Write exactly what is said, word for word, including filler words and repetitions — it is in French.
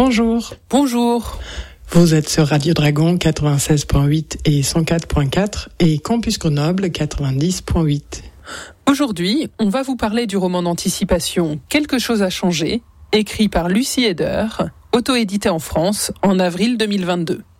Bonjour. Bonjour. Vous êtes sur Radio Dragon quatre-vingt-seize virgule huit et cent quatre virgule quatre et Campus Grenoble quatre-vingt-dix virgule huit. Aujourd'hui, on va vous parler du roman d'anticipation Quelque chose a changé, écrit par Lucie Heder, auto-édité en France en avril deux mille vingt-deux.